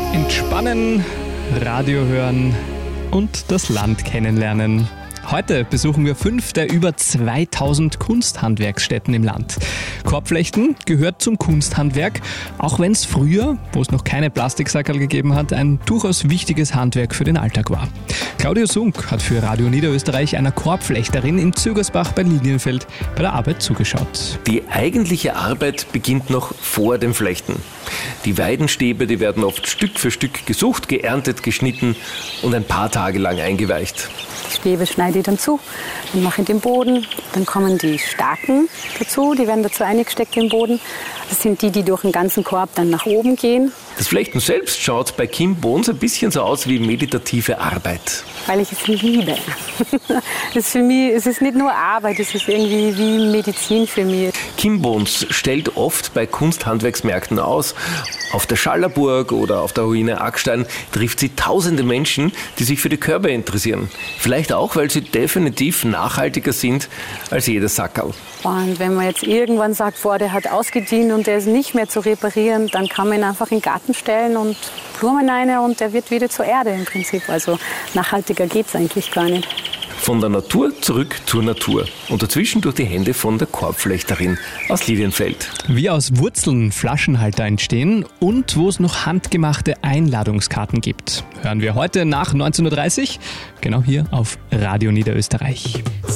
Entspannen, Radio hören und das Land kennenlernen. Heute besuchen wir 5 der über 2000 Kunsthandwerksstätten im Land. Korbflechten gehört zum Kunsthandwerk, auch wenn es früher, wo es noch keine Plastiksackerl gegeben hat, ein durchaus wichtiges Handwerk für den Alltag war. Claudio Sunk hat für Radio Niederösterreich einer Korbflechterin in Zügersbach bei Lilienfeld bei der Arbeit zugeschaut. Die eigentliche Arbeit beginnt noch vor dem Flechten. Die Weidenstäbe, die werden oft Stück für Stück gesucht, geerntet, geschnitten und ein paar Tage lang eingeweicht. Die Stäbe schneide ich dann zu, dann mache ich den Boden, dann kommen die Staken dazu, die werden dazu eingesteckt im Boden. Das sind die durch den ganzen Korb dann nach oben gehen. Das Flechten selbst schaut bei Kim Bohns ein bisschen so aus wie meditative Arbeit. Weil ich es liebe. Für mich, es ist nicht nur Arbeit, es ist irgendwie wie Medizin für mich. Kim Bohns stellt oft bei Kunsthandwerksmärkten aus. Auf der Schallerburg oder auf der Ruine Ackstein trifft sie tausende Menschen, die sich für die Körbe interessieren. Vielleicht auch, weil sie definitiv nachhaltiger sind als jedes Sackerl. Und wenn man jetzt irgendwann sagt, der hat ausgedient und der ist nicht mehr zu reparieren, dann kann man ihn einfach in den Garten stellen und Blumen rein und der wird wieder zur Erde im Prinzip. Also nachhaltiger geht es eigentlich gar nicht. Von der Natur zurück zur Natur und dazwischen durch die Hände von der Korbflechterin aus Lilienfeld. Wie aus Wurzeln Flaschenhalter entstehen und wo es noch handgemachte Einladungskarten gibt, hören wir heute nach 19.30 Uhr, genau hier auf Radio Niederösterreich.